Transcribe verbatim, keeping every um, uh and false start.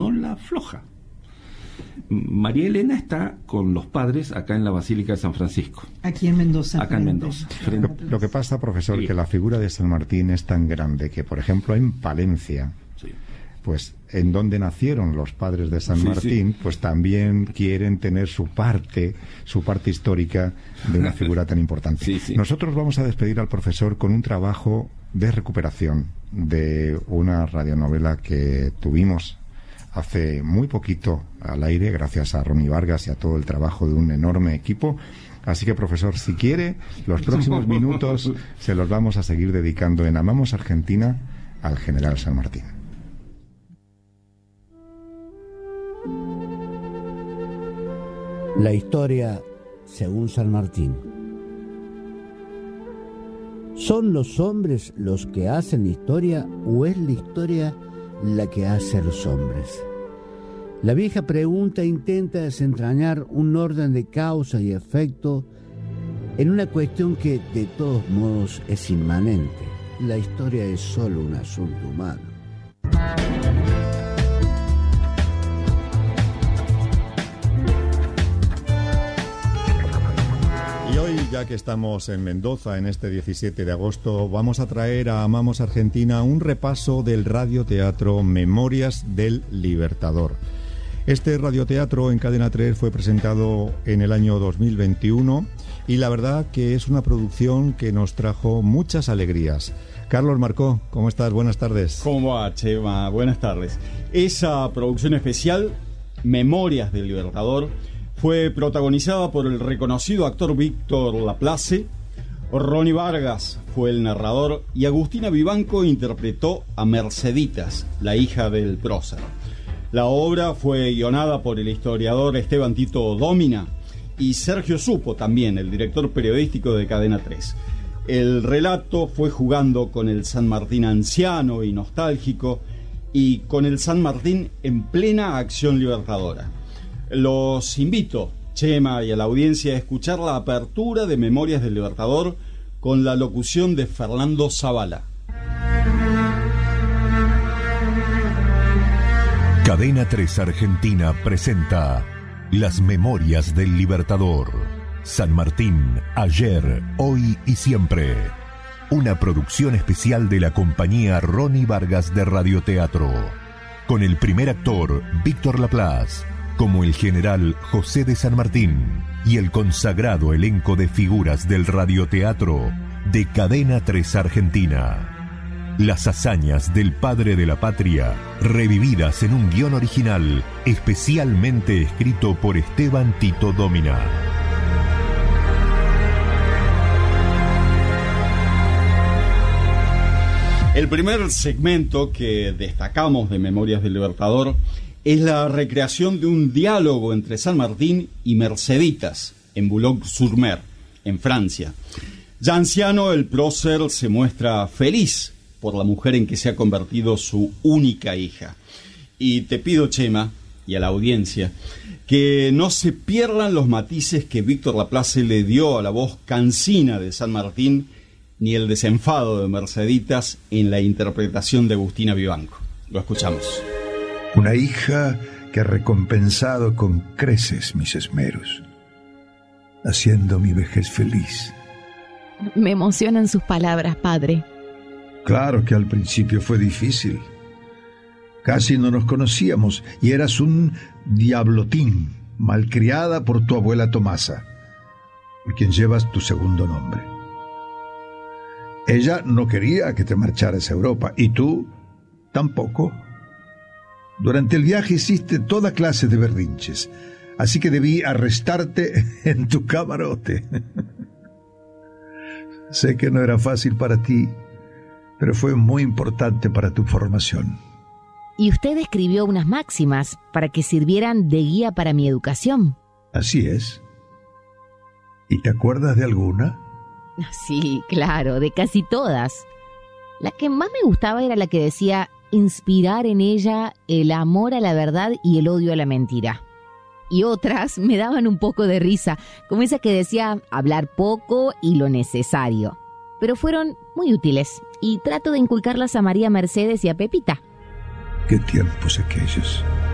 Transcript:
no la afloja. María Elena está con los padres acá en la Basílica de San Francisco. Aquí en Mendoza. Acá en Mendoza. Lo, lo que pasa, profesor, sí, que la figura de San Martín es tan grande que, por ejemplo, en Palencia, sí, pues en donde nacieron los padres de San sí, Martín, sí, pues también quieren tener su parte, su parte histórica de una figura tan importante. Sí, sí. Nosotros vamos a despedir al profesor con un trabajo de recuperación de una radionovela que tuvimos hace muy poquito al aire, gracias a Ronnie Vargas y a todo el trabajo de un enorme equipo. Así que, profesor, si quiere, los próximos minutos se los vamos a seguir dedicando en Amamos Argentina al general San Martín. La historia según San Martín. ¿Son los hombres los que hacen la historia o es la historia la que hace a los hombres? La vieja pregunta intenta desentrañar un orden de causa y efecto en una cuestión que de todos modos es inmanente. La historia es solo un asunto humano. Y hoy, ya que estamos en Mendoza, en este diecisiete de agosto, vamos a traer a Amamos Argentina un repaso del radioteatro Memorias del Libertador. Este radioteatro en Cadena tres fue presentado en el año dos mil veintiuno y la verdad que es una producción que nos trajo muchas alegrías. Carlos Marcó, ¿cómo estás? Buenas tardes. ¿Cómo va, Chema? Buenas tardes. Esa producción especial, Memorias del Libertador, fue protagonizada por el reconocido actor Víctor Laplace. Ronnie Vargas fue el narrador y Agustina Vivanco interpretó a Merceditas, la hija del prócer. La obra fue guionada por el historiador Esteban Tito Dómina y Sergio Supo, también el director periodístico de Cadena tres. El relato fue jugando con el San Martín anciano y nostálgico y con el San Martín en plena acción libertadora. Los invito, Chema, y a la audiencia a escuchar la apertura de Memorias del Libertador con la locución de Fernando Zavala. Cadena tres Argentina presenta Las Memorias del Libertador. San Martín, ayer, hoy y siempre. Una producción especial de la compañía Ronnie Vargas de Radioteatro. Con el primer actor, Víctor Laplace, como el general José de San Martín, y el consagrado elenco de figuras del radioteatro de Cadena tres Argentina. Las hazañas del padre de la patria, revividas en un guión original, especialmente escrito por Esteban Tito Dómina. El primer segmento que destacamos de Memorias del Libertador es la recreación de un diálogo entre San Martín y Merceditas, en Boulogne-sur-Mer, en Francia. Ya anciano, el prócer se muestra feliz por la mujer en que se ha convertido su única hija. Y te pido, Chema, y a la audiencia, que no se pierdan los matices que Víctor Laplace le dio a la voz cansina de San Martín, ni el desenfado de Merceditas en la interpretación de Agustina Vivanco. Lo escuchamos. Una hija que ha recompensado con creces mis esmeros, haciendo mi vejez feliz. Me emocionan sus palabras, padre. Claro que al principio fue difícil. Casi no nos conocíamos y eras un diablotín, malcriada por tu abuela Tomasa, por quien llevas tu segundo nombre. Ella no quería que te marcharas a Europa y tú tampoco. Durante el viaje hiciste toda clase de berrinches, así que debí arrestarte en tu camarote. Sé que no era fácil para ti, pero fue muy importante para tu formación. Y usted escribió unas máximas para que sirvieran de guía para mi educación. Así es. ¿Y te acuerdas de alguna? Sí, claro, de casi todas. La que más me gustaba era la que decía inspirar en ella el amor a la verdad y el odio a la mentira. Y otras me daban un poco de risa, como esa que decía hablar poco y lo necesario. Pero fueron muy útiles y trato de inculcarlas a María Mercedes y a Pepita. ¿Qué tiempos aquellos?